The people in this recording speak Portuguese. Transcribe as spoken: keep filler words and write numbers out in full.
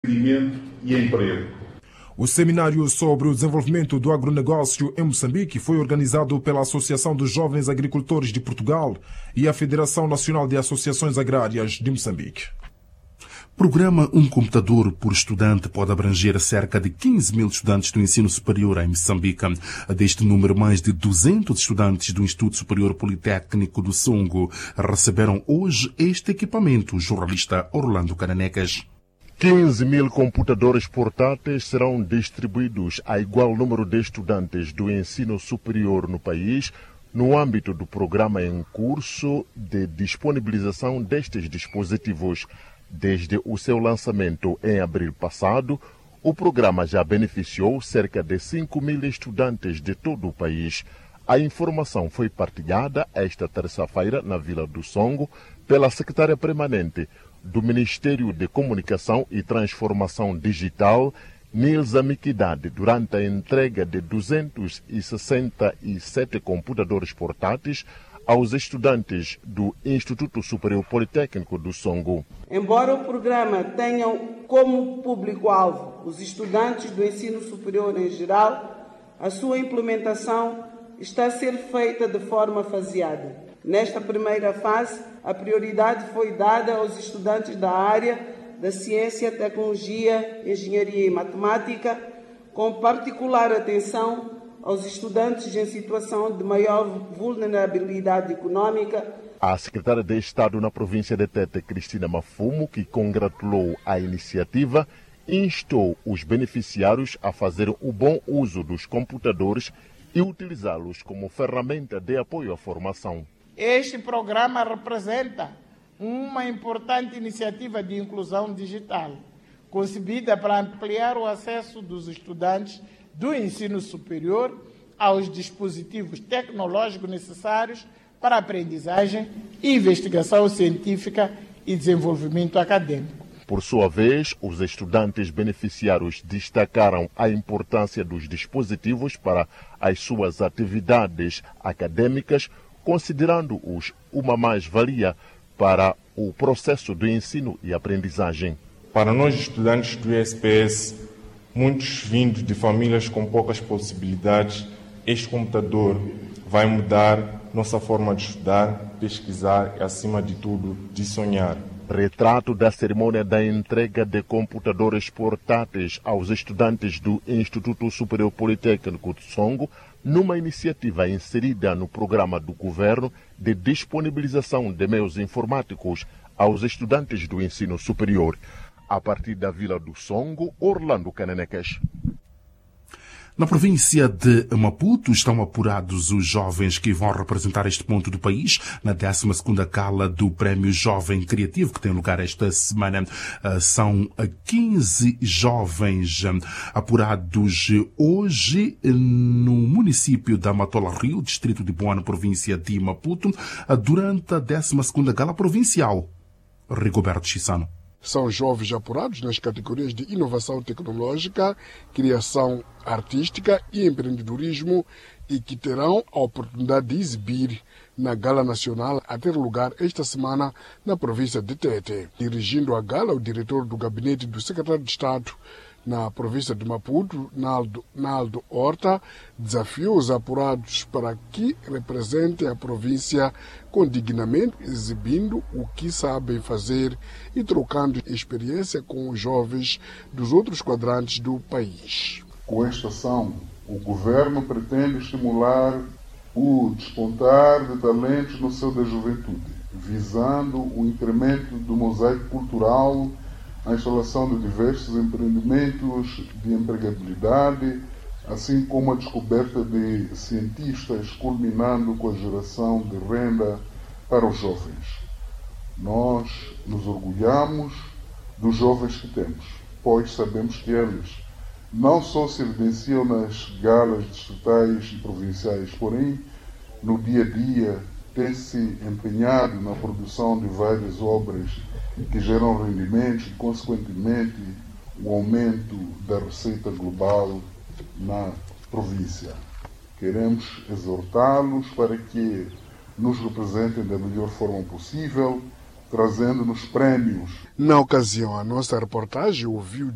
rendimento e emprego. O seminário sobre o desenvolvimento do agronegócio em Moçambique foi organizado pela Associação dos Jovens Agricultores de Portugal e a Federação Nacional de Associações Agrárias de Moçambique. Programa Um Computador por Estudante pode abranger cerca de quinze mil estudantes do ensino superior em Moçambique. Deste número, mais de duzentos estudantes do Instituto Superior Politécnico do Songo receberam hoje este equipamento. O jornalista Orlando Cananecas. quinze mil computadores portáteis serão distribuídos a igual número de estudantes do ensino superior no país, no âmbito do programa em curso de disponibilização destes dispositivos. Desde o seu lançamento em abril passado, o programa já beneficiou cerca de cinco mil estudantes de todo o país. A informação foi partilhada esta terça-feira na Vila do Songo pela secretária permanente do Ministério de Comunicação e Transformação Digital, Nilza Miquidade, durante a entrega de duzentos e sessenta e sete computadores portáteis aos estudantes do Instituto Superior Politécnico do Songo. Embora o programa tenha como público-alvo os estudantes do ensino superior em geral, a sua implementação está a ser feita de forma faseada. Nesta primeira fase, a prioridade foi dada aos estudantes da área da ciência, tecnologia, engenharia e matemática, com particular atenção aos estudantes em situação de maior vulnerabilidade econômica. A secretária de Estado na província de Tete, Cristina Mafumo, que congratulou a iniciativa, instou os beneficiários a fazer o bom uso dos computadores e utilizá-los como ferramenta de apoio à formação. Este programa representa uma importante iniciativa de inclusão digital, concebida para ampliar o acesso dos estudantes do ensino superior aos dispositivos tecnológicos necessários para a aprendizagem, investigação científica e desenvolvimento acadêmico. Por sua vez, os estudantes beneficiários destacaram a importância dos dispositivos para as suas atividades acadêmicas, considerando-os uma mais-valia para o processo de ensino e aprendizagem. Para nós, estudantes do I S P S, muitos vindos de famílias com poucas possibilidades, este computador vai mudar nossa forma de estudar, pesquisar e, acima de tudo, de sonhar. Retrato da cerimônia da entrega de computadores portáteis aos estudantes do Instituto Superior Politécnico de Songo, numa iniciativa inserida no programa do governo de disponibilização de meios informáticos aos estudantes do ensino superior. A partir da Vila do Songo, Orlando Cananecas. Na província de Maputo estão apurados os jovens que vão representar este ponto do país na décima segunda gala do Prémio Jovem Criativo, que tem lugar esta semana. São quinze jovens apurados hoje no município da Matola Rio, distrito de Boana, província de Maputo, durante a décima segunda gala provincial. Rigoberto Chissano. São jovens apurados nas categorias de inovação tecnológica, criação artística e empreendedorismo e que terão a oportunidade de exibir na Gala Nacional a ter lugar esta semana na província de Tete. Dirigindo a gala, o diretor do gabinete do secretário de Estado na província de Maputo, Naldo, Naldo Horta, desafiou os apurados para que representem a província com dignamente, exibindo o que sabem fazer e trocando experiência com os jovens dos outros quadrantes do país. Com esta ação, o governo pretende estimular o despontar de talentos no seio da juventude, visando o incremento do mosaico cultural, a instalação de diversos empreendimentos de empregabilidade, assim como a descoberta de cientistas, culminando com a geração de renda para os jovens. Nós nos orgulhamos dos jovens que temos, pois sabemos que eles não só se evidenciam nas galas distritais e provinciais, porém, no dia a dia, têm-se empenhado na produção de várias obras que geram rendimentos e, consequentemente, o aumento da receita global na província. Queremos exortá-los para que nos representem da melhor forma possível, trazendo-nos prémios. Na ocasião, a nossa reportagem ouviu